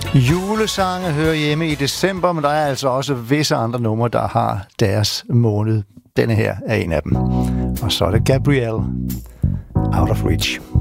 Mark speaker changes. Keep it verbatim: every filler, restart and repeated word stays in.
Speaker 1: Julesange hører hjemme i december, men der er altså også visse andre numre, der har deres måned. Denne her er en af dem. Og så er det Gabrielle, Out of Reach.